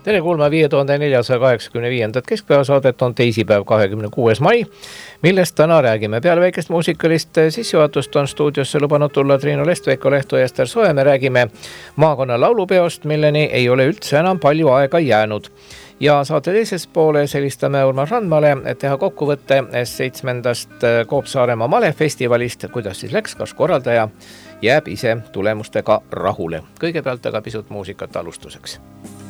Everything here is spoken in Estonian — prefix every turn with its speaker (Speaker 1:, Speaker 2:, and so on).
Speaker 1: Tere kuulma 5485. keskpäevasaadet on teisipäev 26. mai, millest täna räägime. Peale väikest muusikalist sissejuhatust on stuudiosse lubanud tulla Triinu Lestveiko, Lehto ja Ester Soe. Me räägime maakonna laulupeost, milleni ei ole üldse enam palju aega jäänud. Ja saate teises poole selistame Urmas Randmale, et teha kokkuvõtte 7. Koop-Saaremaa malefestivalist, kuidas siis läks, kas korraldaja jääb ise tulemustega rahule. Kõigepealt aga pisut muusikat alustuseks.